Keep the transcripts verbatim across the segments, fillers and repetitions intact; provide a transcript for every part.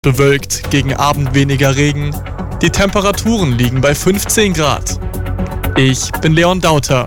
Bewölkt, gegen Abend weniger Regen. Die Temperaturen liegen bei fünfzehn Grad. Ich bin Leon Dauter.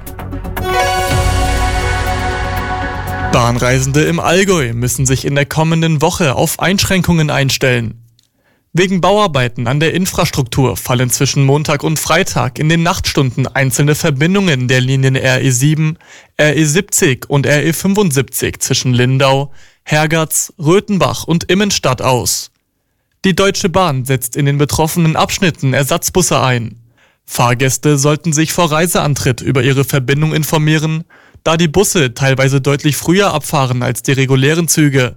Bahnreisende im Allgäu müssen sich in der kommenden Woche auf Einschränkungen einstellen. Wegen Bauarbeiten an der Infrastruktur fallen zwischen Montag und Freitag in den Nachtstunden einzelne Verbindungen der Linien R E sieben, R E siebzig und R E fünfundsiebzig zwischen Lindau, Hergatz, Röthenbach und Immenstadt aus. Die Deutsche Bahn setzt in den betroffenen Abschnitten Ersatzbusse ein. Fahrgäste sollten sich vor Reiseantritt über ihre Verbindung informieren, da die Busse teilweise deutlich früher abfahren als die regulären Züge.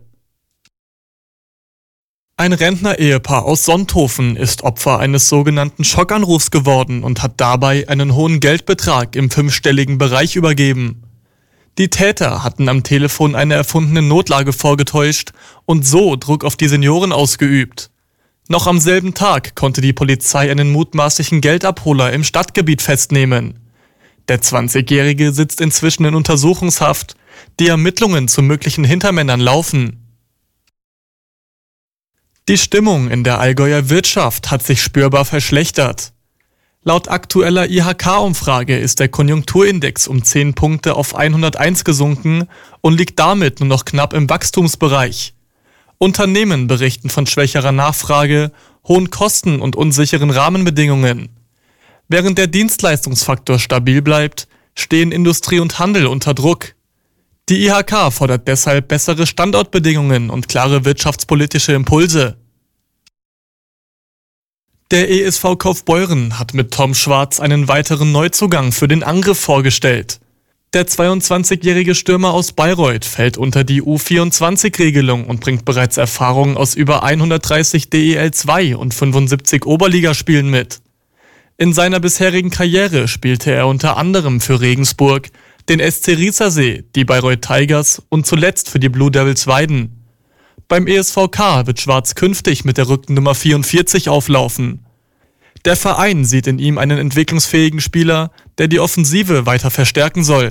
Ein Rentner-Ehepaar aus Sonthofen ist Opfer eines sogenannten Schockanrufs geworden und hat dabei einen hohen Geldbetrag im fünfstelligen Bereich übergeben. Die Täter hatten am Telefon eine erfundene Notlage vorgetäuscht und so Druck auf die Senioren ausgeübt. Noch am selben Tag konnte die Polizei einen mutmaßlichen Geldabholer im Stadtgebiet festnehmen. Der zwanzigjährige sitzt inzwischen in Untersuchungshaft. Die Ermittlungen zu möglichen Hintermännern laufen. Die Stimmung in der Allgäuer Wirtschaft hat sich spürbar verschlechtert. Laut aktueller I H K-Umfrage ist der Konjunkturindex um zehn Punkte auf hunderteins gesunken und liegt damit nur noch knapp im Wachstumsbereich. Unternehmen berichten von schwächerer Nachfrage, hohen Kosten und unsicheren Rahmenbedingungen. Während der Dienstleistungsfaktor stabil bleibt, stehen Industrie und Handel unter Druck. Die I H K fordert deshalb bessere Standortbedingungen und klare wirtschaftspolitische Impulse. Der E S V Kaufbeuren hat mit Tom Schwarz einen weiteren Neuzugang für den Angriff vorgestellt. Der zweiundzwanzigjährige Stürmer aus Bayreuth fällt unter die U vierundzwanzig-Regelung und bringt bereits Erfahrungen aus über hundertdreißig D E L zwei und fünfundsiebzig Oberligaspielen mit. In seiner bisherigen Karriere spielte er unter anderem für Regensburg, den S C Riesersee, die Bayreuth Tigers und zuletzt für die Blue Devils Weiden. Beim E S V K wird Schwarz künftig mit der Rückennummer vierundvierzig auflaufen. Der Verein sieht in ihm einen entwicklungsfähigen Spieler, der die Offensive weiter verstärken soll.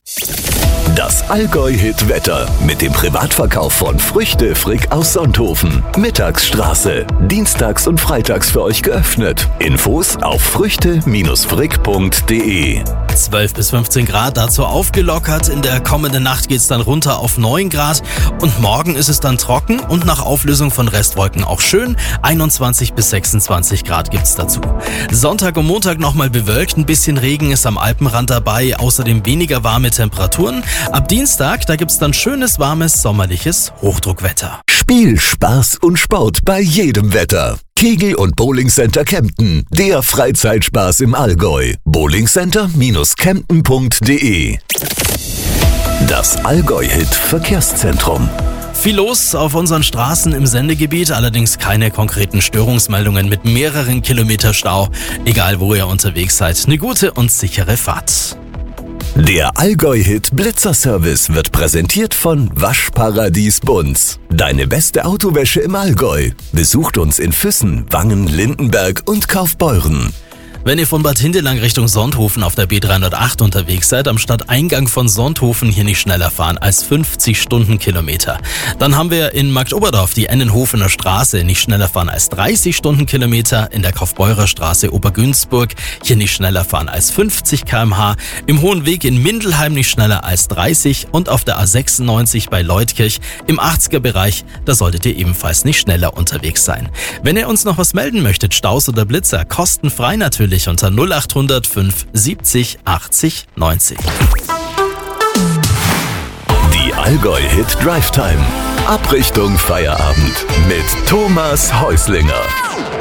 Das Allgäu-Hit-Wetter mit dem Privatverkauf von Früchte Frick aus Sonthofen. Mittagsstraße. Dienstags und freitags für euch geöffnet. Infos auf früchte Frick punkt de. zwölf bis fünfzehn Grad, dazu aufgelockert. In der kommenden Nacht geht es dann runter auf neun Grad. Und morgen ist es dann trocken und nach Auflösung von Restwolken auch schön. einundzwanzig bis sechsundzwanzig Grad gibt's dazu. Sonntag und Montag nochmal bewölkt. Ein bisschen Regen ist am Alpenrand dabei. Außerdem weniger warme Temperaturen. Ab Dienstag, da gibt's dann schönes, warmes, sommerliches Hochdruckwetter. Spiel, Spaß und Sport bei jedem Wetter. Kegel- und Bowlingcenter Kempten, der Freizeitspaß im Allgäu. bowlingcenter Kempten punkt de. Das Allgäu-Hit Verkehrszentrum. Viel los auf unseren Straßen im Sendegebiet, allerdings keine konkreten Störungsmeldungen mit mehreren Kilometer Stau. Egal wo ihr unterwegs seid, eine gute und sichere Fahrt. Der Allgäu-Hit Blitzerservice wird präsentiert von Waschparadies Bunz. Deine beste Autowäsche im Allgäu. Besucht uns in Füssen, Wangen, Lindenberg und Kaufbeuren. Wenn ihr von Bad Hindelang Richtung Sonthofen auf der B dreihundertacht unterwegs seid, am Stadteingang von Sonthofen hier nicht schneller fahren als fünfzig Stundenkilometer. Dann haben wir in Marktoberdorf die Ennenhofener Straße, nicht schneller fahren als dreißig Stundenkilometer. In der Kaufbeurer Straße Obergünzburg hier nicht schneller fahren als fünfzig Kilometer pro Stunde. Im Hohen Weg in Mindelheim nicht schneller als dreißig und auf der A sechsundneunzig bei Leutkirch im achtziger Bereich, da solltet ihr ebenfalls nicht schneller unterwegs sein. Wenn ihr uns noch was melden möchtet, Staus oder Blitzer, kostenfrei natürlich unter null acht hundert fünf siebzig achtzig neunzig. Die Allgäu-Hit Drive Time. Abrichtung Feierabend mit Thomas Häuslinger.